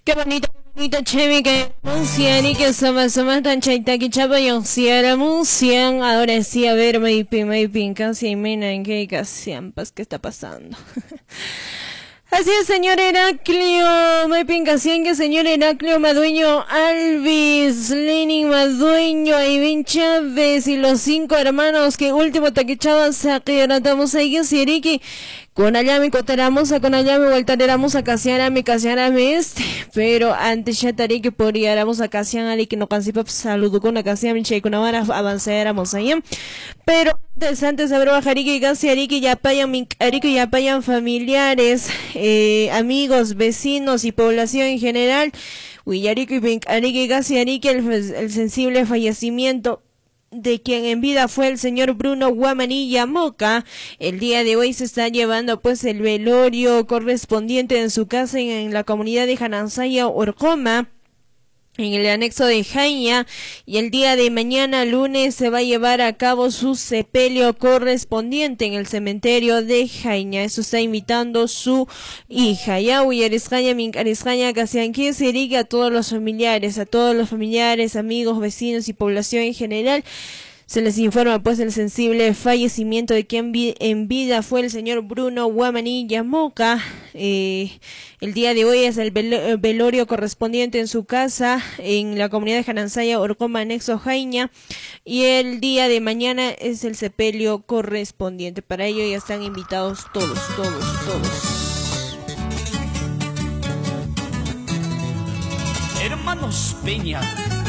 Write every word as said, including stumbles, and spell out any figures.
Qué bonito, bonito, chévere, que anuncian y que somos, somos tan chaita que chapa y anuncian. Ahora sí, a ver, maybe, maybe, casi y mena en que casi ampas, ¿qué está pasando? Así es, señor Heraclio, me pincasien que señor Heraclio Madueño, Alvis, Lenin Madueño, Ivin Chávez y los cinco hermanos que último taquichaban saqueratamos a ellos y Eriki. Con allá me cotaramos a con allá me voltaremos a casiara me casiara me este, pero antes ya taré que podríamos a casian ali que no cansipa saludo con la casian che con ahora avanzáramos allá. Pero antes antes de ver bajariki casi ariki ya payan mi ariki ya payan familiares, eh, amigos, vecinos y población en general. Uyariki ariki casi ariki el, el sensible fallecimiento de quien en vida fue el señor Bruno Guamanilla Moca. El día de hoy se está llevando pues el velorio correspondiente en su casa en, en la comunidad de Janansaya, Orcoma, en el anexo de Jaña, y el día de mañana lunes se va a llevar a cabo su sepelio correspondiente en el cementerio de Jaña. Eso está invitando su hija. Ya, Uyariscaña, Mincariscaña, Casianquí, Siriga, a todos los familiares, a todos los familiares, amigos, vecinos y población en general. Se les informa pues el sensible fallecimiento de quien vi en vida fue el señor Bruno Guamanilla Moca. Eh, el día de hoy es el vel velorio correspondiente en su casa en la comunidad de Janansaya, Orcoma, anexo Jaina, y el día de mañana es el sepelio correspondiente. Para ello ya están invitados todos, todos, todos. Hermanos Peña,